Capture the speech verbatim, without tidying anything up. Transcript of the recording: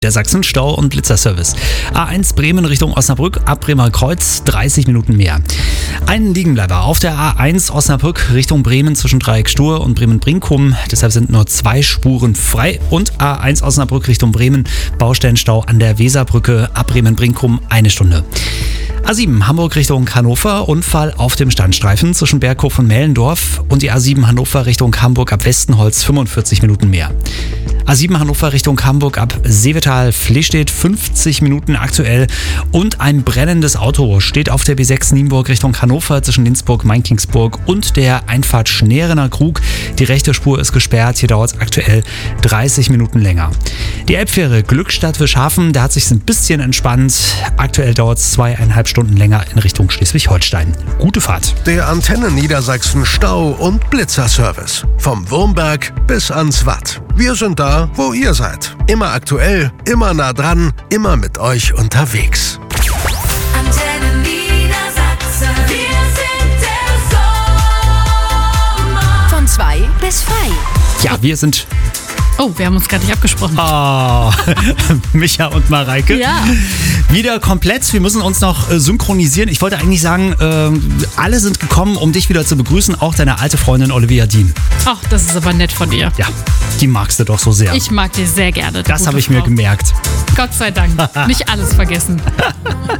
Der Sachsen-Stau- und Blitzerservice. A eins Bremen Richtung Osnabrück, ab Bremer Kreuz dreißig Minuten mehr. Ein Liegenbleiber auf der A eins Osnabrück Richtung Bremen zwischen Dreieck Stur und Bremen-Brinkum. Deshalb sind nur zwei Spuren frei. Und A eins Osnabrück Richtung Bremen, Baustellenstau an der Weserbrücke, ab Bremen-Brinkum eine Stunde. A sieben Hamburg Richtung Hannover, Unfall auf dem Standstreifen zwischen Berghof und Mellendorf, und die A sieben Hannover Richtung Hamburg ab Westenholz fünfundvierzig Minuten mehr. A sieben Hannover Richtung Hamburg ab Seevetal-Flestedt fünfzig Minuten aktuell, und ein brennendes Auto steht auf der B sechs Nienburg Richtung Hannover zwischen Linzburg-Mainkingsburg und der Einfahrt Schnerener Krug. Die rechte Spur ist gesperrt, hier dauert es aktuell dreißig Minuten länger. Die Elbfähre Glückstadt-Wischhafen, da hat sich ein bisschen entspannt. Aktuell dauert es zweieinhalb Stunden länger in Richtung Schleswig-Holstein. Gute Fahrt. Der Antenne Niedersachsen Stau- und Blitzerservice. Vom Wurmberg bis ans Watt. Wir sind da, wo ihr seid. Immer aktuell, immer nah dran, immer mit euch unterwegs. Antenne Niedersachsen. Wir sind der Sommer. Von zwei bis frei. Ja, wir sind... Oh, wir haben uns gar nicht abgesprochen. Oh, Micha und Mareike. Ja. Wieder komplett. Wir müssen uns noch äh, synchronisieren. Ich wollte eigentlich sagen, äh, alle sind gekommen, um dich wieder zu begrüßen. Auch deine alte Freundin Olivia Dien. Ach, das ist aber nett von ihr. Ja, die magst du doch so sehr. Ich mag die sehr gerne. das gute habe ich mir Frau. gemerkt. Gott sei Dank. Nicht alles vergessen.